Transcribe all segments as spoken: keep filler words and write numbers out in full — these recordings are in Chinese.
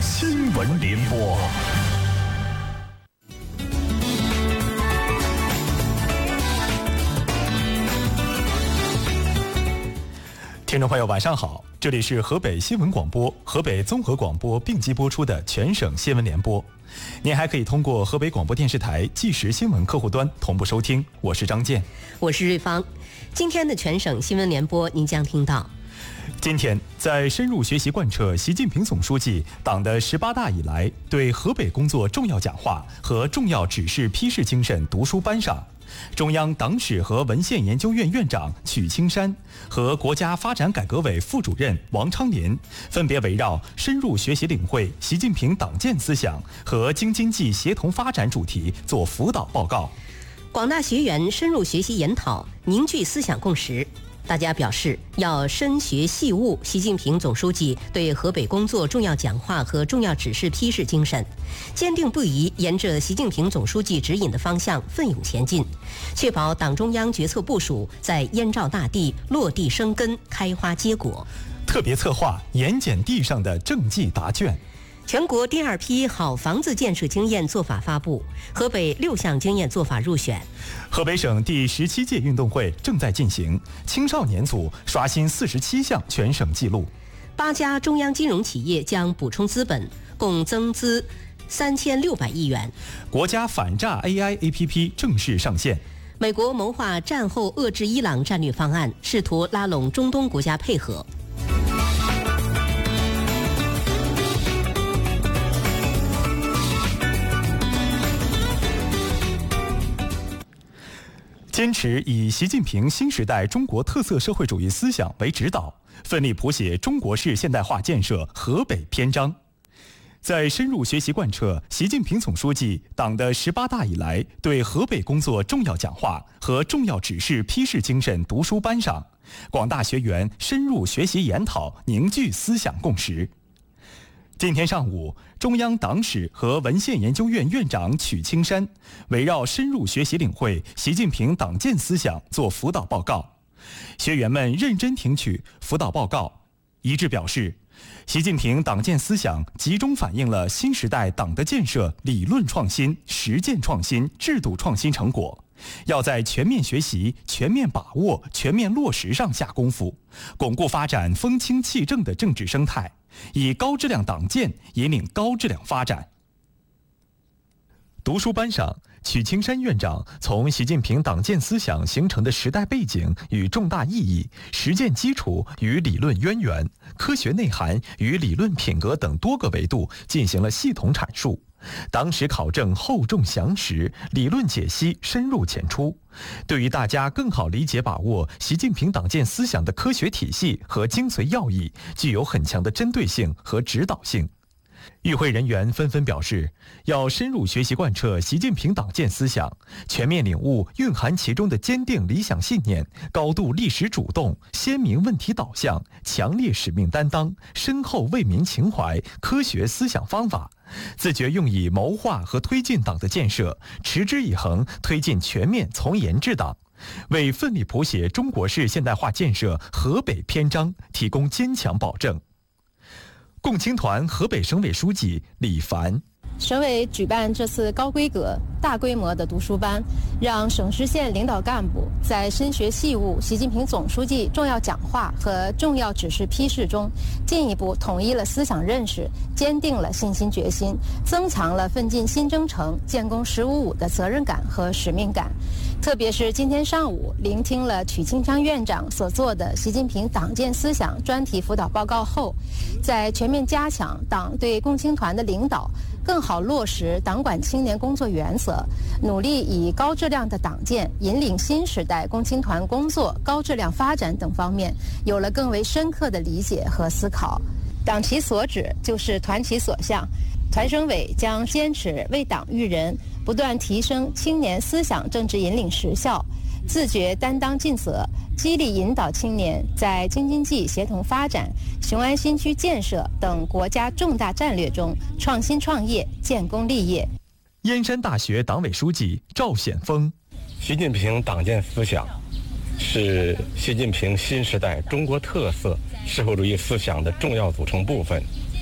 新闻联播。听众朋友，晚上好，这里是河北新闻广播、河北综合广播并机播出的全省新闻联播。您还可以通过河北广播电视台即时新闻客户端同步收听。我是张健， 我是瑞芳。今天的全省新闻联播，您将听到： 今天，在深入学习贯彻习近平总书记党的十八大以来对河北工作重要讲话和重要指示批示精神读书班上，中央党史和文献研究院院长曲青山和国家发展改革委副主任王昌林分别围绕深入学习领会习近平党建思想和京津冀协同发展主题做辅导报告。 广大学员深入学习研讨，凝聚思想共识。大家表示要深学细悟习近平总书记对河北工作重要讲话和重要指示批示精神，坚定不移沿着习近平总书记指引的方向奋勇前进，确保党中央决策部署在燕赵大地落地生根、开花结果。 特别策划盐碱地上的政绩答卷。 全国第二批好房子建设经验做法发布，河北六项经验做法入选。 河北省第十七届运动会正在进行，青少年组刷新四十七项全省纪录。 八家中央金融企业将补充资本，共增资三千六百亿元。 国家反诈 A I A P P 正式上线。 美国谋划战后遏制伊朗战略方案，试图拉拢中东国家配合。 坚持以习近平新时代中国特色社会主义思想为指导，奋力谱写中国式现代化建设河北篇章。在深入学习贯彻习近平总书记党的十八大以来对河北工作重要讲话和重要指示批示精神读书班上，广大学员深入学习研讨，凝聚思想共识。今天上午，中央党史和文献研究院院长曲青山围绕深入学习领会习近平党建思想做辅导报告。学员们认真听取辅导报告，一致表示，习近平党建思想集中反映了新时代党的建设理论创新、实践创新、制度创新成果，要在全面学习、全面把握、全面落实上下功夫，巩固发展风清气正的政治生态，以高质量党建引领高质量发展。读书班上，曲青山院长从习近平党建思想形成的时代背景与重大意义、实践基础与理论渊源、科学内涵与理论品格等多个维度进行了系统阐述，党史考证厚重详实，理论解析深入浅出，对于大家更好理解把握习近平党建思想的科学体系和精髓要义，具有很强的针对性和指导性。与会人员纷纷表示，要深入学习贯彻习近平党建思想，全面领悟蕴含其中的坚定理想信念、高度历史主动、鲜明问题导向、强烈使命担当、深厚为民情怀、科学思想方法，自觉用以谋划和推进党的建设，持之以恒推进全面从严治党，为奋力谱写中国式现代化建设河北篇章提供坚强保证。共青团河北省委书记李凡， 省委举办这次高规格、大规模的读书班，让省市县领导干部在深学细悟习近平总书记重要讲话和重要指示批示中，进一步统一了思想认识，坚定了信心决心，增强了奋进新征程、建功十五五的责任感和使命感。特别是今天上午聆听了曲青山院长所做的习近平党建思想专题辅导报告后，在全面加强党对共青团的领导，更好落实党管青年工作原则，努力以高质量的党建引领新时代共青团工作高质量发展等方面，有了更为深刻的理解和思考。党其所指，就是团其所向。团省委将坚持为党育人，不断提升青年思想政治引领实效，自觉担当尽责，激励引导青年在京津冀协同发展、雄安新区建设等国家重大战略中创新创业、建功立业。 燕山大学党委书记赵显峰， 习近平党建思想是习近平新时代中国特色社会主义思想的重要组成部分。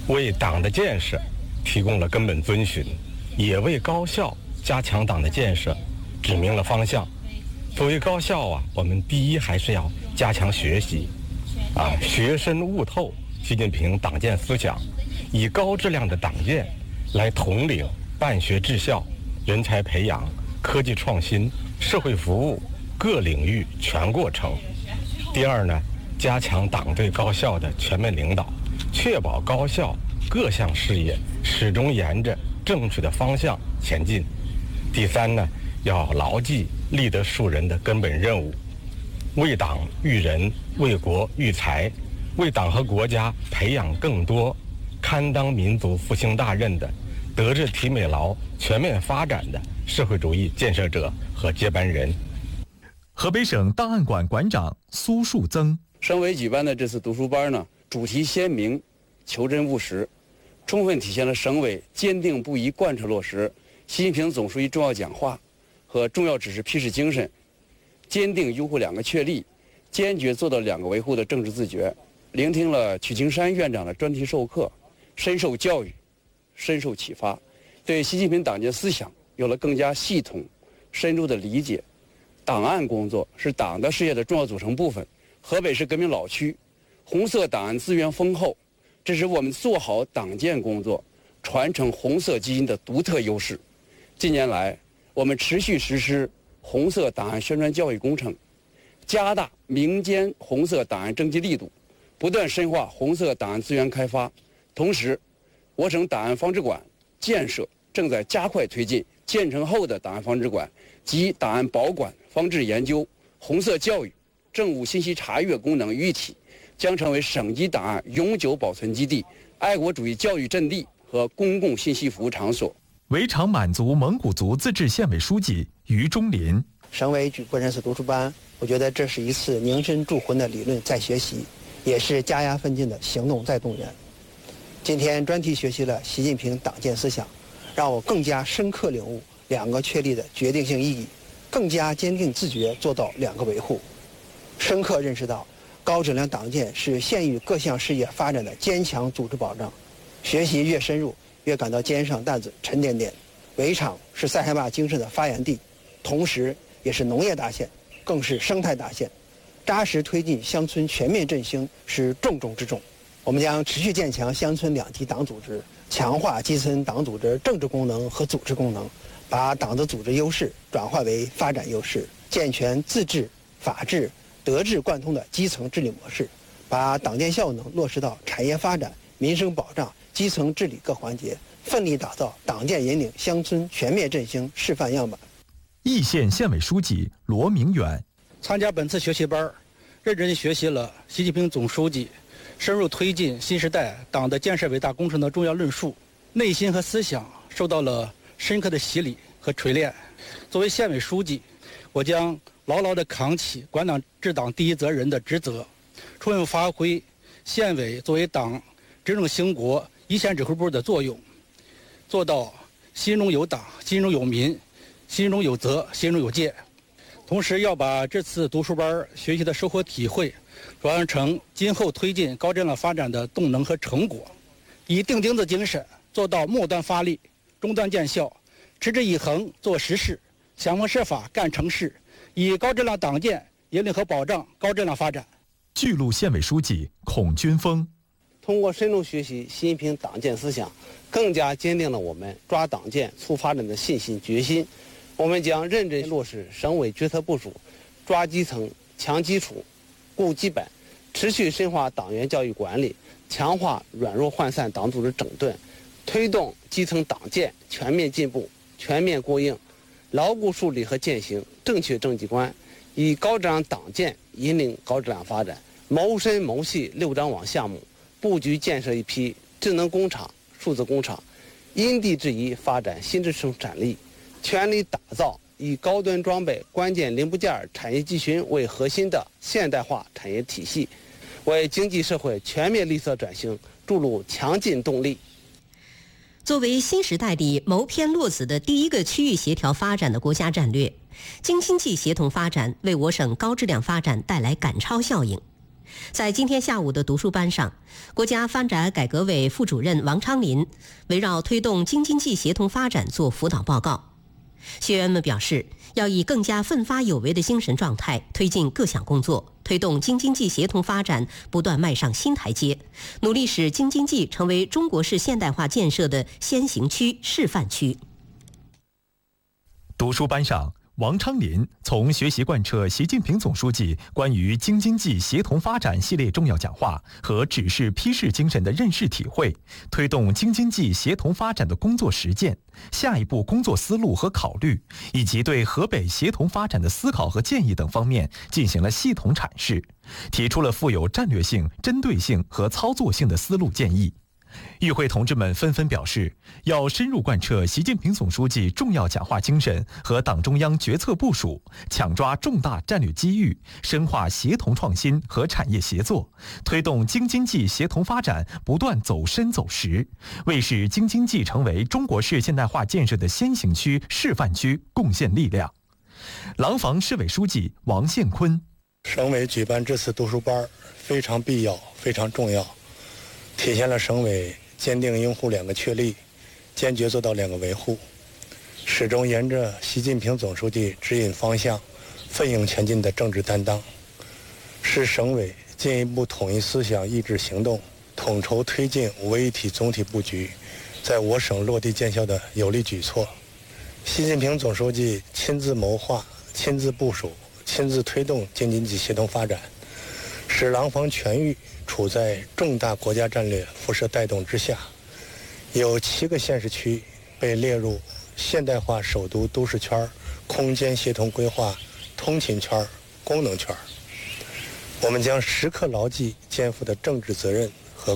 为党的建设提供了根本遵循，也为高校加强党的建设指明了方向。作为高校啊，我们第一还是要加强学习，啊，学深悟透习近平党建思想，以高质量的党建来统领办学治校、人才培养、科技创新、社会服务各领域全过程。第二呢，加强党对高校的全面领导，确保高校各项事业始终沿着正确的方向前进。第三呢，要牢记立德树人的根本任务，为党育人，为国育才，为党和国家培养更多堪当民族复兴大任的、德智体美劳全面发展的社会主义建设者和接班人。 河北省档案馆馆长苏树增， 省委举办的这次读书班呢，主题鲜明，求真务实，充分体现了省委坚定不移贯彻落实习近平总书记重要讲话和重要指示批示精神，坚定拥护两个确立，坚决做到两个维护的政治自觉。聆听了曲青山院长的专题授课，深受教育，深受启发，对习近平党建思想有了更加系统、深入的理解。档案工作是党的事业的重要组成部分。河北是革命老区，红色档案资源丰厚，这是我们做好党建工作、传承红色基因的独特优势。近年来，我们持续实施红色档案宣传教育工程，加大民间红色档案征集力度，不断深化红色档案资源开发。同时，我省档案防治馆建设正在加快推进建成后的档案防治馆及档案保管、防治研究、红色教育、政务信息查阅功能于一体，将成为省级档案永久保存基地、爱国主义教育阵地和公共信息服务场所。 围场满族蒙古族自治县委书记于忠林， 省委举办这次读书班，我觉得这是一次凝身铸魂的理论再学习，也是加压奋进的行动再动员。今天专题学习了习近平党建思想，让我更加深刻领悟两个确立的决定性意义，更加坚定自觉做到两个维护，深刻认识到高质量党建是县域各项事业发展的坚强组织保障。学习越深入，越感到肩上担子沉甸甸。围场是塞罕坝精神的发源地，同时也是农业大县，更是生态大县。扎实推进乡村全面振兴是重中之重。我们将持续建强乡村两级党组织，强化基层党组织政治功能和组织功能，把党的组织优势转化为发展优势，健全自治、法治、德治贯通的基层治理模式，把党建效能落实到产业发展、民生保障、基层治理各环节，奋力打造党建引领乡村全面振兴示范样板。 易县县委书记罗明远， 参加本次学习班，认真学习了习近平总书记深入推进新时代党的建设伟大工程的重要论述，内心和思想受到了深刻的洗礼和锤炼。作为县委书记，我将牢牢地扛起管党治党第一责任的职责，充分发挥县委作为党执政兴国一线指挥部的作用，做到心中有党、心中有民、心中有责、心中有戒。同时要把这次读书班学习的收获体会转换成今后推进高质量发展的动能和成果，以钉钉子精神做到末端发力、终端见效，持之以恒做实事，想方设法干成事，以高质量党建引领和保障高质量发展。 巨鹿县委书记孔军峰， 通过深入学习习近平党建思想，更加坚定了我们抓党建促发展的信心决心。我们将认真落实省委决策部署，抓基层、强基础、固基本，持续深化党员教育管理，强化软弱涣散党组织整顿，推动基层党建全面进步、全面过硬，牢固树立和践行正确政绩观，以高质量党建引领高质量发展，谋深谋细六张网项目，布局建设一批智能工厂、数字工厂，因地制宜发展新质生产力，全力打造以高端装备、关键零部件产业集群为核心的现代化产业体系，为经济社会全面绿色转型注入强劲动力。 作为新时代里谋篇落子的第一个区域协调发展的国家战略，京津冀协同发展为我省高质量发展带来赶超效应。 在今天下午的读书班上，国家发展改革委副主任王昌林围绕推动京津冀协同发展做辅导报告。学员们表示，要以更加奋发有为的精神状态推进各项工作，推动京津冀协同发展不断迈上新台阶，努力使京津冀成为中国式现代化建设的先行区、示范区。 读书班上，王昌林从学习贯彻习近平总书记关于京津冀协同发展系列重要讲话和指示批示精神的认识体会，推动京津冀协同发展的工作实践、下一步工作思路和考虑，以及对河北协同发展的思考和建议等方面进行了系统阐释，提出了富有战略性、针对性和操作性的思路建议。与会同志们纷纷表示，要深入贯彻习近平总书记重要讲话精神和党中央决策部署，抢抓重大战略机遇，深化协同创新和产业协作，推动京津冀协同发展不断走深走实，为使京津冀成为中国式现代化建设的先行区、示范区贡献力量。廊坊市委书记王献坤： 省委举办这次读书班非常必要、非常重要，体现了省委坚定拥护两个确立，坚决做到两个维护，始终沿着习近平总书记指引方向奋勇前进的政治担当，是省委进一步统一思想、意志、行动，统筹推进五位一体总体布局在我省落地见效的有力举措。习近平总书记亲自谋划、亲自部署、亲自推动京津冀协同发展，使廊坊全域处在重大国家战略辐射带动之下，有七个县市区被列入现代化首都都市圈、空间协同规划、通勤圈、功能圈。我们将时刻牢记肩负的政治责任